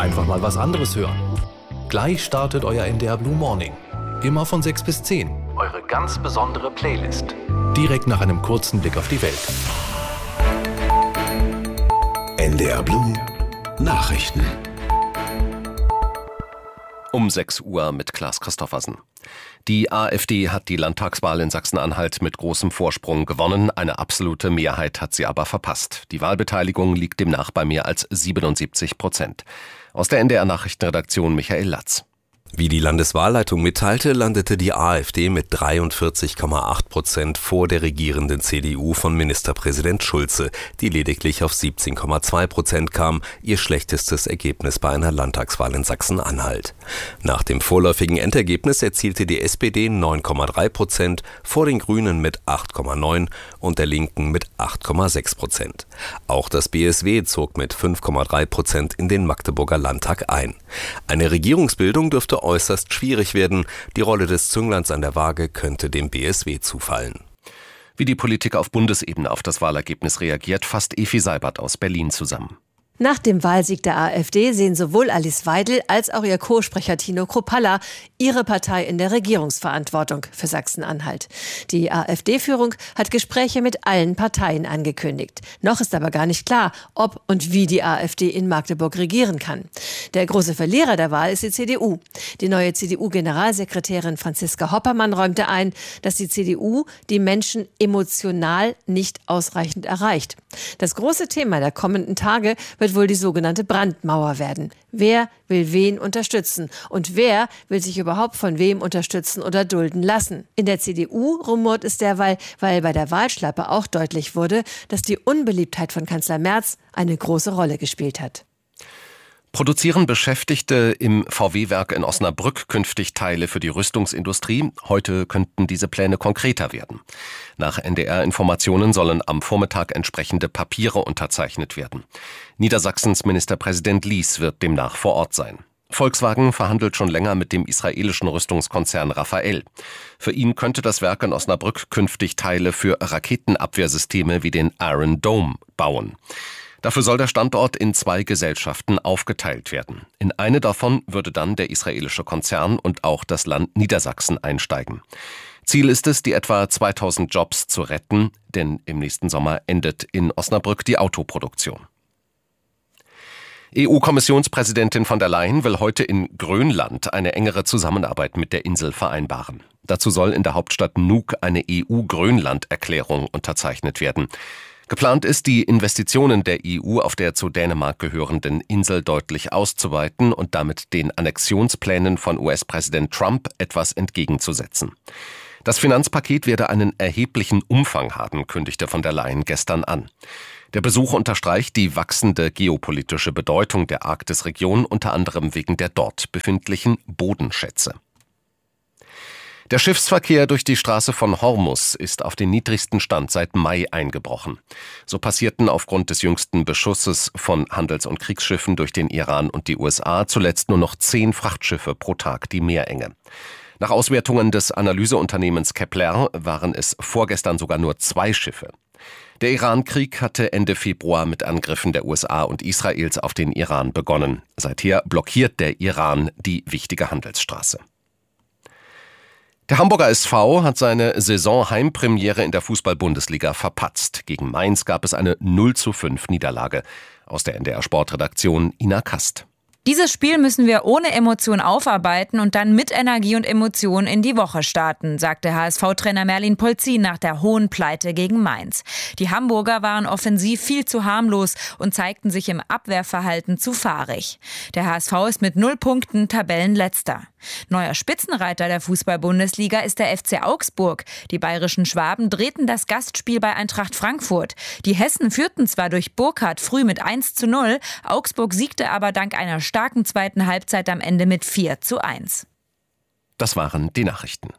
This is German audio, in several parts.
einfach mal was anderes hören. Gleich startet euer NDR Blue Morning. Immer von 6 bis 10. Eure ganz besondere Playlist. Direkt nach einem kurzen Blick auf die Welt. NDR Blue Nachrichten. Um 6 Uhr mit Klaas Christoffersen. Die AfD hat die Landtagswahl in Sachsen-Anhalt mit großem Vorsprung gewonnen. Eine absolute Mehrheit hat sie aber verpasst. Die Wahlbeteiligung liegt demnach bei mehr als 77%. Aus der NDR-Nachrichtenredaktion Michael Latz. Wie die Landeswahlleitung mitteilte, landete die AfD mit 43,8% vor der regierenden CDU von Ministerpräsident Schulze, die lediglich auf 17,2% kam, ihr schlechtestes Ergebnis bei einer Landtagswahl in Sachsen-Anhalt. Nach dem vorläufigen Endergebnis erzielte die SPD 9,3%, vor den Grünen mit 8,9% und der Linken mit 8,6%. Auch das BSW zog mit 5,3% in den Magdeburger Landtag ein. Eine Regierungsbildung dürfte äußerst schwierig werden. Die Rolle des Züngleins an der Waage könnte dem BSW zufallen. Wie die Politik auf Bundesebene auf das Wahlergebnis reagiert, fasst Evi Seibert aus Berlin zusammen. Nach dem Wahlsieg der AfD sehen sowohl Alice Weidel als auch ihr Co-Sprecher Tino Kruppalla ihre Partei in der Regierungsverantwortung für Sachsen-Anhalt. Die AfD-Führung hat Gespräche mit allen Parteien angekündigt. Noch ist aber gar nicht klar, ob und wie die AfD in Magdeburg regieren kann. Der große Verlierer der Wahl ist die CDU. Die neue CDU-Generalsekretärin Franziska Hoppermann räumte ein, dass die CDU die Menschen emotional nicht ausreichend erreicht. Das große Thema der kommenden Tage wird wohl die sogenannte Brandmauer werden. Wer will wen unterstützen und wer will sich überhaupt von wem unterstützen oder dulden lassen? In der CDU rumort es derweil, weil bei der Wahlschlappe auch deutlich wurde, dass die Unbeliebtheit von Kanzler Merz eine große Rolle gespielt hat. Produzieren Beschäftigte im VW-Werk in Osnabrück künftig Teile für die Rüstungsindustrie? Heute könnten diese Pläne konkreter werden. Nach NDR-Informationen sollen am Vormittag entsprechende Papiere unterzeichnet werden. Niedersachsens Ministerpräsident Lies wird demnach vor Ort sein. Volkswagen verhandelt schon länger mit dem israelischen Rüstungskonzern Rafael. Für ihn könnte das Werk in Osnabrück künftig Teile für Raketenabwehrsysteme wie den Iron Dome bauen. Dafür soll der Standort in 2 Gesellschaften aufgeteilt werden. In eine davon würde dann der israelische Konzern und auch das Land Niedersachsen einsteigen. Ziel ist es, die etwa 2000 Jobs zu retten, denn im nächsten Sommer endet in Osnabrück die Autoproduktion. EU-Kommissionspräsidentin von der Leyen will heute in Grönland eine engere Zusammenarbeit mit der Insel vereinbaren. Dazu soll in der Hauptstadt Nuuk eine EU-Grönland-Erklärung unterzeichnet werden. Geplant ist, die Investitionen der EU auf der zu Dänemark gehörenden Insel deutlich auszuweiten und damit den Annexionsplänen von US-Präsident Trump etwas entgegenzusetzen. Das Finanzpaket werde einen erheblichen Umfang haben, kündigte von der Leyen gestern an. Der Besuch unterstreicht die wachsende geopolitische Bedeutung der Arktisregion, unter anderem wegen der dort befindlichen Bodenschätze. Der Schiffsverkehr durch die Straße von Hormuz ist auf den niedrigsten Stand seit Mai eingebrochen. So passierten aufgrund des jüngsten Beschusses von Handels- und Kriegsschiffen durch den Iran und die USA zuletzt nur noch 10 Frachtschiffe pro Tag die Meerenge. Nach Auswertungen des Analyseunternehmens Kepler waren es vorgestern sogar nur 2 Schiffe. Der Iran-Krieg hatte Ende Februar mit Angriffen der USA und Israels auf den Iran begonnen. Seither blockiert der Iran die wichtige Handelsstraße. Der Hamburger SV hat seine Saison-Heimpremiere in der Fußball-Bundesliga verpatzt. Gegen Mainz gab es eine 0:5 Niederlage. Aus der NDR-Sportredaktion Ina Kast. Dieses Spiel müssen wir ohne Emotion aufarbeiten und dann mit Energie und Emotion in die Woche starten, sagte HSV-Trainer Merlin Polzin nach der hohen Pleite gegen Mainz. Die Hamburger waren offensiv viel zu harmlos und zeigten sich im Abwehrverhalten zu fahrig. Der HSV ist mit 0 Punkten Tabellenletzter. Neuer Spitzenreiter der Fußball-Bundesliga ist der FC Augsburg. Die bayerischen Schwaben drehten das Gastspiel bei Eintracht Frankfurt. Die Hessen führten zwar durch Burkhardt früh mit 1:0, Augsburg siegte aber dank einer starken zweiten Halbzeit am Ende mit 4:1. Das waren die Nachrichten.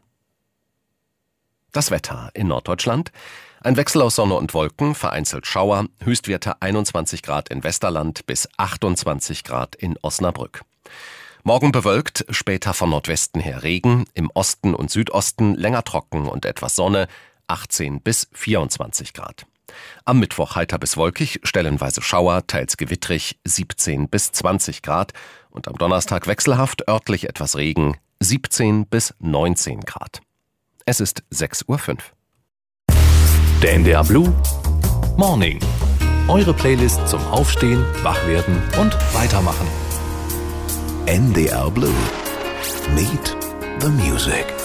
Das Wetter in Norddeutschland. Ein Wechsel aus Sonne und Wolken, vereinzelt Schauer, Höchstwerte 21 Grad in Westerland bis 28 Grad in Osnabrück. Morgen bewölkt, später von Nordwesten her Regen, im Osten und Südosten länger trocken und etwas Sonne, 18 bis 24 Grad. Am Mittwoch heiter bis wolkig, stellenweise Schauer, teils gewittrig, 17 bis 20 Grad. Und am Donnerstag wechselhaft, örtlich etwas Regen, 17 bis 19 Grad. Es ist 6:05 Uhr. Der NDR Blue Morning. Eure Playlist zum Aufstehen, Wachwerden und Weitermachen. NDR Blue. Meet the Music.